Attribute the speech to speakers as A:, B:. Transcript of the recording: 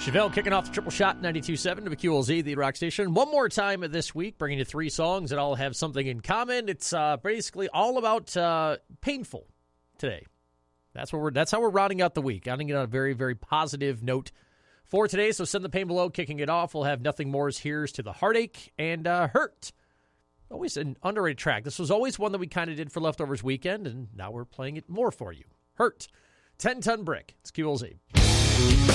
A: Chevelle kicking off the Triple Shot 92.7 to QLZ, the rock station. One more time this week, bringing you 3 songs that all have something in common. It's basically all about painful today. That's how we're rounding out the week. Ending it on a very, very positive note for today. So send the pain below. Kicking it off, we'll have Nothing More's Here's to the Heartache and Hurt. Always an underrated track. This was always one that we kind of did for Leftovers Weekend, and now we're playing it more for you. Hurt. 10-Ton Brick. It's QLZ.